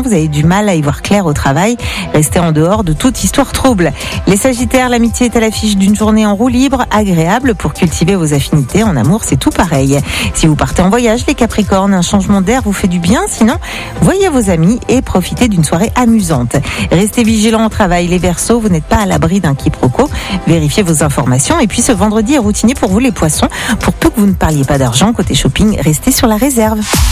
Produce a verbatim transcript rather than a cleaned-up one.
vous avez du mal à y voir clair au travail. Restez en dehors de toute histoire trouble. Les Sagittaires, l'amitié est à l'affiche d'une journée en roue libre, agréable pour cultiver vos affinités. En amour, c'est tout pareil. Si vous partez en voyage, les Capricornes, un changement d'air vous fait du bien. Sinon, voyez vos amis et profitez d'une soirée amusante. Restez vigilants au travail. Les Verseaux, vous n'êtes pas à l'abri d'un quiproquo. Vérifiez vos informations. Et puis, ce vendredi est routinier pour vous, les Poissons. Pour peu que vous ne parliez pas d'argent, côté shopping, restez sur la réserve.